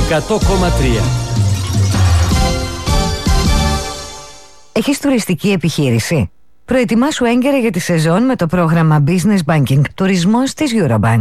100,3. Έχεις τουριστική επιχείρηση? Προετοιμάσου έγκαιρα για τη σεζόν με το πρόγραμμα Business Banking Τουρισμός της Eurobank.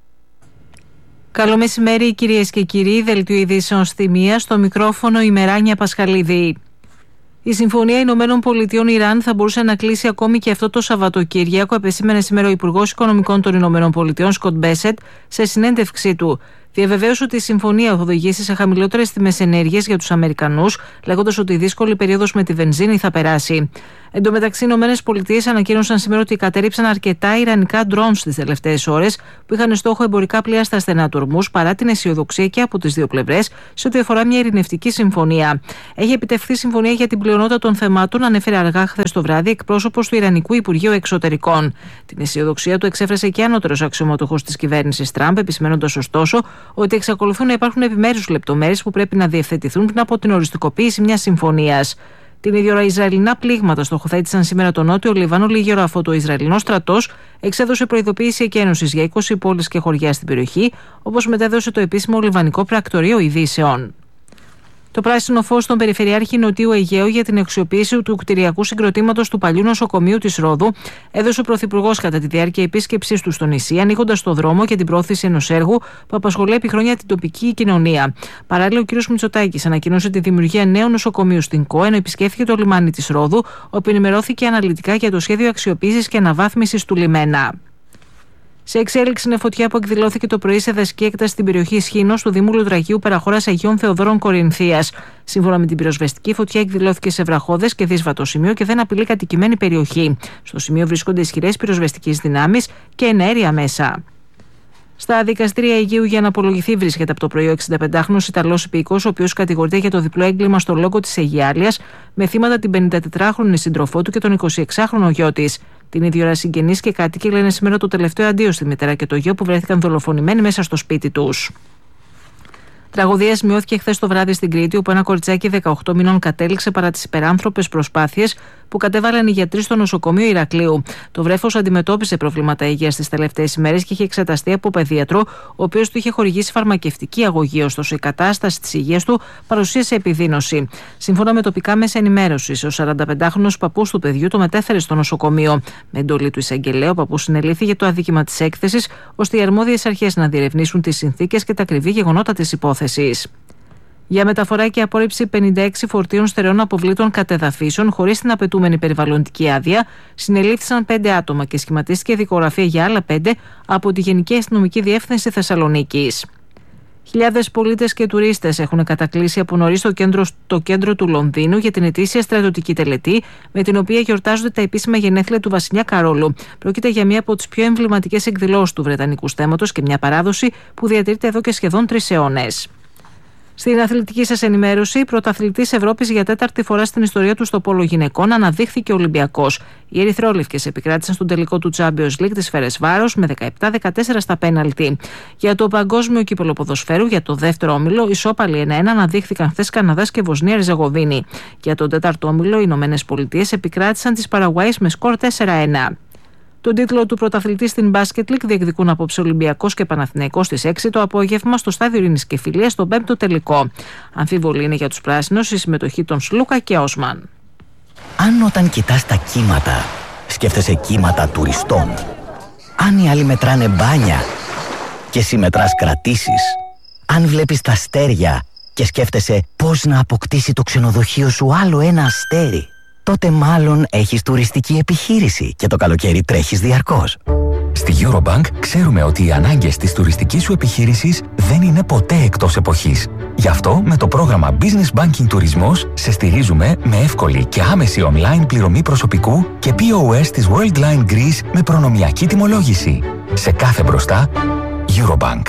Καλό μεσημέρι κυρίες και κύριοι, δελτίο ειδήσεων στη μία, στο μικρόφωνο η Μεράνια Πασχαλίδη. Η Συμφωνία Ηνωμένων Πολιτειών Ιράν θα μπορούσε να κλείσει ακόμη και αυτό το Σαββατοκύριακο, επεσήμενε σήμερα ο Υπουργός Οικονομικών των Ηνωμένων Πολιτειών, Σκοτ Μπέσετ, σε συνέντευξή του. Διαβεβαίωσε ότι η συμφωνία θα οδηγήσει σε χαμηλότερες τιμές ενέργειας για τους Αμερικανούς, λέγοντας ότι η δύσκολη περίοδος με τη βενζίνη θα περάσει. Εν τω μεταξύ, οι ΗΠΑ ανακοίνωσαν σήμερα ότι κατέρριψαν αρκετά ιρανικά ντρόουν τις τελευταίες ώρες, που είχαν στόχο εμπορικά πλοία στα στενά του Ορμούζ, παρά την αισιοδοξία και από τις δύο πλευρές σε ό,τι αφορά μια ειρηνευτική συμφωνία. Έχει επιτευχθεί συμφωνία για την πλειονότητα των θεμάτων, ανέφερε αργά χθες το βράδυ εκπρόσωπος του Ιρανικού Υπουργείου Εξωτερικών. Την αισιοδοξία του εξέφρασε και ανώτερος αξιωματούχος της κυβέρνησης Τραμπ, επισημένοντας ωστόσο ότι εξακολουθούν να υπάρχουν επιμέρους λεπτομέρειες που πρέπει να διευθετηθούν πριν από την οριστικοποίηση μιας συμφωνίας. Την ίδια ώρα, Ισραηλινά πλήγματα στοχοθέτησαν σήμερα το Νότιο Λίβανο, λίγη ώρα αφού το Ισραηλινός στρατός εξέδωσε προειδοποίηση εκένωσης για 20 πόλεις και χωριά στην περιοχή, όπως μετέδωσε το επίσημο Λιβανικό Πρακτορείο Ειδήσεων. Το πράσινο φως στον Περιφερειάρχη Νοτιού Αιγαίου για την αξιοποίηση του κτηριακού συγκροτήματος του παλιού νοσοκομείου της Ρόδου έδωσε ο Πρωθυπουργός κατά τη διάρκεια επίσκεψής του στο νησί, ανοίγοντας το δρόμο για την πρόθεση ενός έργου που απασχολεί επί χρόνια την τοπική κοινωνία. Παράλληλα, ο κ. Μητσοτάκης ανακοίνωσε τη δημιουργία νέου νοσοκομείου στην ΚΟ, ενώ επισκέφθηκε το λιμάνι της Ρόδου, όπου ενημερώθηκε αναλυτικά για το σχέδιο αξιοποίησης και αναβάθμισης του λιμένα. Σε εξέλιξη είναι φωτιά που εκδηλώθηκε το πρωί σε δασική έκταση στην περιοχή Σχήνος του Δήμου Λουδραγίου Περαχώρας Αγίων Θεοδόρων Κορινθίας. Σύμφωνα με την πυροσβεστική, φωτιά εκδηλώθηκε σε βραχώδες και δύσβατο σημείο και δεν απειλεί κατοικημένη περιοχή. Στο σημείο βρίσκονται ισχυρές πυροσβεστικές δυνάμεις και εναέρια μέσα. Στα δικαστήρια Αιγαίου για να απολογηθεί βρίσκεται από το πρωί ο 65χρονος Ιταλός υπηκός, ο οποίος κατηγορείται για το διπλό έγκλημα στο λόγο της Αιγιάλειας, με θύματα την 54χρονη σύντροφό του και τον 26χρονο γιο της. Την ίδια ώρα, συγγενείς και κάτοικοι λένε σήμερα το τελευταίο αντίο στη μητέρα και το γιο που βρέθηκαν δολοφονημένοι μέσα στο σπίτι τους. Τραγωδία σημειώθηκε χθες το βράδυ στην Κρήτη, όπου ένα κοριτσάκι 18 μηνών κατέληξε παρά τις υπεράνθρωπες προσπάθειες που κατέβαλαν οι γιατροί στο νοσοκομείο Ηρακλείου. Το βρέφος αντιμετώπισε προβλήματα υγείας τις τελευταίες ημέρες και είχε εξεταστεί από παιδίατρο, ο οποίος του είχε χορηγήσει φαρμακευτική αγωγή, ωστόσο η κατάσταση της υγείας του παρουσίασε επιδείνωση. Σύμφωνα με τοπικά μέσα ενημέρωσης, ο 45χρονος παππούς του παιδιού το μετέφερε στο νοσοκομείο. Με εντολή του εισαγγελέα, ο παππούς συνελήφθη για το αδίκημα της έκθεσης, ώστε οι αρμόδιες αρχές να διερευνήσουν τις συνθήκες και τα ακριβή γεγονότα της υπόθεσης. Για μεταφορά και απόρριψη 56 φορτίων στερεών αποβλήτων κατεδαφίσεων χωρίς την απαιτούμενη περιβαλλοντική άδεια, συνελήφθησαν 5 άτομα και σχηματίστηκε δικογραφία για άλλα 5 από τη Γενική Αστυνομική Διεύθυνση Θεσσαλονίκης. Χιλιάδες πολίτες και τουρίστες έχουν κατακλείσει από νωρίς το κέντρο του Λονδίνου για την ετήσια στρατιωτική τελετή, με την οποία γιορτάζονται τα επίσημα γενέθλια του Βασιλιά Καρόλου. Πρόκειται για μία από τις πιο εμβληματικές εκδηλώσεις του βρετανικού στέμματος και μια παράδοση που διατηρείται εδώ και σχεδόν 3 αιώνες. Στην αθλητική σας ενημέρωση, πρωταθλητής Ευρώπης για 4η φορά στην ιστορία του στο πόλο γυναικών αναδείχθηκε Ολυμπιακός. Οι ερυθρόλευκες επικράτησαν στον τελικό του Champions League της Φερεσβάρος με 17-14 στα πέναλτι. Για το παγκόσμιο κύπελλο ποδοσφαίρου, για το δεύτερο όμιλο, ισόπαλοι 1-1 αναδείχθηκαν χθες Καναδάς και Βοσνία Ριζεγοβίνη. Για τον τέταρτο όμιλο, οι Ηνωμένες Πολιτείες επικράτησαν τις Παραγουάης με σκορ 4-1. Τον τίτλο του πρωταθλητή στην Basket League διεκδικούν απόψε Ολυμπιακός και Παναθηναϊκός στις 6 το απόγευμα στο στάδιο Ειρήνης και Φιλίας στον 5ο τελικό. Αμφίβολη είναι για τους πράσινους η συμμετοχή των Σλούκα και Όσμαν. Αν όταν κοιτάς τα κύματα, σκέφτεσαι κύματα τουριστών. Αν οι άλλοι μετράνε μπάνια και εσύ μετράς κρατήσεις. Αν βλέπεις τα αστέρια και σκέφτεσαι πώς να αποκτήσει το ξενοδοχείο σου άλλο ένα αστέρι, τότε μάλλον έχεις τουριστική επιχείρηση και το καλοκαίρι τρέχεις διαρκώς. Στη Eurobank ξέρουμε ότι οι ανάγκες της τουριστικής σου επιχείρησης δεν είναι ποτέ εκτός εποχής. Γι' αυτό με το πρόγραμμα Business Banking Τουρισμός σε στηρίζουμε με εύκολη και άμεση online πληρωμή προσωπικού και POS της Worldline Greece με προνομιακή τιμολόγηση. Σε κάθε μπροστά, Eurobank.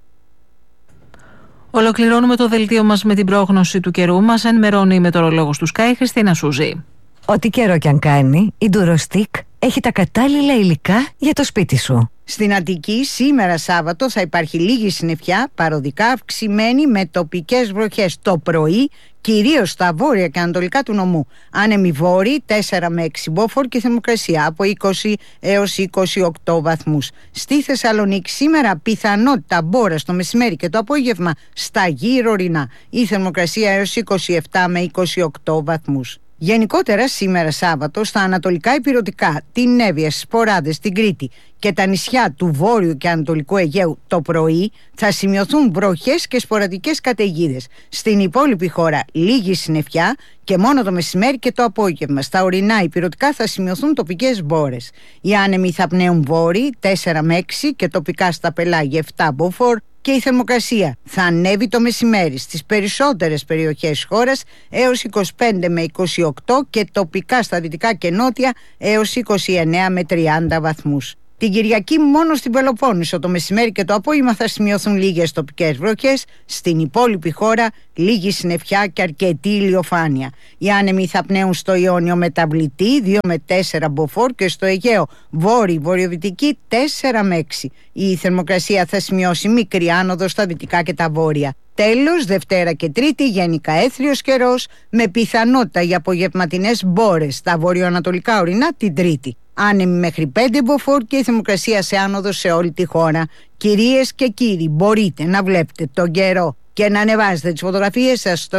Ολοκληρώνουμε το δελτίο μας με την πρόγνωση του καιρού. Μας ενημερώνει η μετεωρολόγος του Sky, Χριστίνα Σούζη. Ό,τι καιρό κι αν κάνει, η Durostic έχει τα κατάλληλα υλικά για το σπίτι σου. Στην Αττική σήμερα Σάββατο θα υπάρχει λίγη συννεφιά, παροδικά αυξημένη με τοπικές βροχές το πρωί, κυρίως στα βόρεια και ανατολικά του νομού. Άνεμοι βόρειοι 4 με 6 μποφόρ και θερμοκρασία από 20 έως 28 βαθμούς. Στη Θεσσαλονίκη σήμερα πιθανότητα μπόρας το μεσημέρι και το απόγευμα στα γύρω ορεινά. Η θερμοκρασία έως 27 με 28 βαθμούς. Γενικότερα σήμερα Σάββατο στα ανατολικά ηπειρωτικά, την Εύβοια, στις Ποράδες, την Κρήτη και τα νησιά του Βόρειου και Ανατολικού Αιγαίου το πρωί θα σημειωθούν βροχές και σποραδικές καταιγίδες. Στην υπόλοιπη χώρα λίγη συννεφιά και μόνο το μεσημέρι και το απόγευμα. Στα ορεινά ηπειρωτικά θα σημειωθούν τοπικές μπόρες. Οι άνεμοι θα πνέουν βόρειοι 4 με 6 και τοπικά στα πελάγια 7 μποφόρ. Και η θερμοκρασία θα ανέβει το μεσημέρι στις περισσότερες περιοχές χώρας έως 25 με 28 και τοπικά στα δυτικά και νότια έως 29 με 30 βαθμούς. Την Κυριακή μόνο στην Πελοπόννησο το μεσημέρι και το απόγευμα θα σημειωθούν λίγες τοπικές βροχές, στην υπόλοιπη χώρα λίγη συννεφιά και αρκετή ηλιοφάνεια. Οι άνεμοι θα πνέουν στο Ιόνιο μεταβλητή 2 με 4 μποφόρ και στο Αιγαίο βόρειο-βορειοδυτική 4 με 6. Η θερμοκρασία θα σημειώσει μικρή άνοδο στα δυτικά και τα βόρεια. Τέλος, Δευτέρα και Τρίτη γενικά έθριος καιρός με πιθανότητα για απογευματινές μπόρες στα βορειοανατολικά ορεινά την Τρίτη. Άνεμοι μέχρι 5 μποφόρ και η θερμοκρασία σε άνοδο σε όλη τη χώρα. Κυρίες και κύριοι, μπορείτε να βλέπετε τον καιρό και να ανεβάζετε τις φωτογραφίες σας στο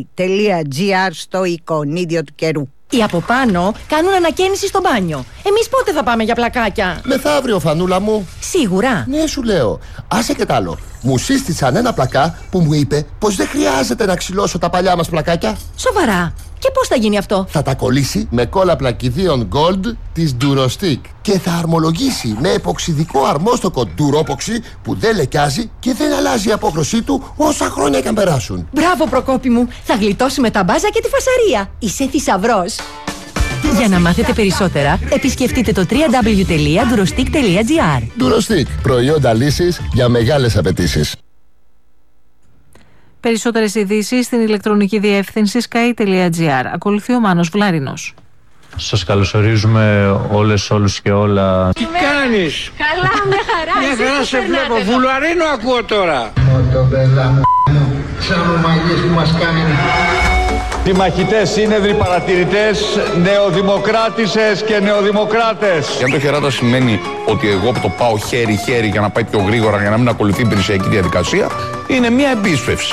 sky.gr στο εικονίδιο του καιρού. Οι από πάνω κάνουν ανακαίνιση στο μπάνιο. Εμείς πότε θα πάμε για πλακάκια? Μεθαύριο, Φανούλα μου. Σίγουρα? Ναι, σου λέω. Άσε και τ' άλλο. Μου σύστησαν ένα πλακά που μου είπε πως δεν χρειάζεται να ξυλώσω τα παλιά μας πλακάκια. Σοβαρά? Και πώς θα γίνει αυτό? Θα τα κολλήσει με κόλλα πλακιδίων Gold της Durostick και θα αρμολογήσει με εποξιδικό αρμόστοκο Duropoxy που δεν λεκιάζει και δεν αλλάζει η απόχρωσή του όσα χρόνια και αν περάσουν. Μπράβο, Προκόπη μου. Θα γλιτώσουμε τα μπάζα και τη φασαρία. Είσαι θησαυρός. Για να μάθετε περισσότερα, επισκεφτείτε το www.durostick.gr. Durostick. Προϊόντα λύσης για μεγάλες απαιτήσεις. Περισσότερες ειδήσεις στην ηλεκτρονική διεύθυνση sky.gr. Ακολουθεί ο Μάνος Βλάρινος. Σας καλωσορίζουμε όλους και όλα. Τι κάνεις? Καλά, με χαρά. Μια χαρά σε βλέπω. Βουλαρίνο ακούω τώρα. Μοτομπέλα μου, σαν μαγείς που μας κάνει. Οι μαχητές σύνεδροι, παρατηρητές, νεοδημοκράτησες και νεοδημοκράτες. Για το χεράτα σημαίνει ότι εγώ που το πάω χέρι-χέρι για να πάει πιο γρήγορα, για να μην ακολουθεί η υπηρεσιακή διαδικασία, είναι μια επίσπευση.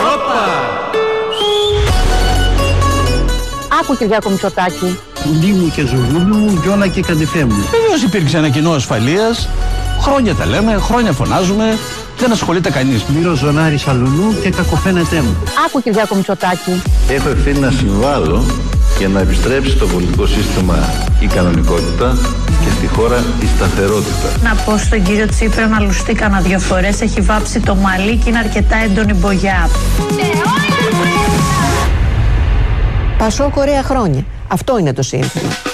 Άκου, Κυριάκο Μητσοτάκη. Πουλί μου και ζουβούλου μου, γιώνα και καντιφέ μου. Βεβαίως υπήρξε ένα κοινό ασφαλείας. Χρόνια τα λέμε, χρόνια φωνάζουμε. Δεν ασχολείται κανείς. Μύρο ζωνάρι σαλουνού και κακοφαίνεται μου. Άκου, Κυριάκο Μητσοτάκη. Έχω ευθύνη να συμβάλλω για να επιστρέψει στο πολιτικό σύστημα η κανονικότητα και στη χώρα η σταθερότητα. Να πω στον κύριο Τσίπρα να λουστεί κανένα 2 φορές. Έχει βάψει το μαλλί και είναι αρκετά έντονη μπογιά. Πασόκ ωραία χρόνια. Αυτό είναι το σύνθημα.